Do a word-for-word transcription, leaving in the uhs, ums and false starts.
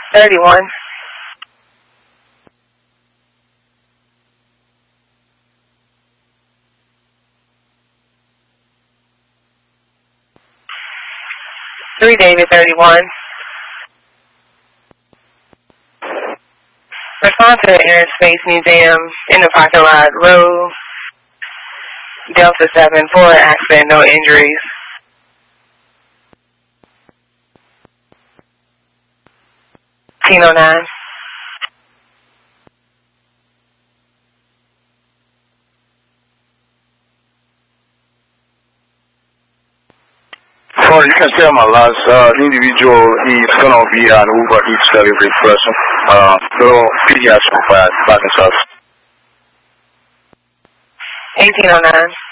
thirty-one. three David thirty-one. Respond to the Air and Space Museum in the parking lot, row Delta seven, four accident, no injuries. Kilo nine. Well, you can tell my last uh, individual, he's going to be an Uber Eats delivery person. Uh, little pediatric by Arkansas. eighteen oh nine.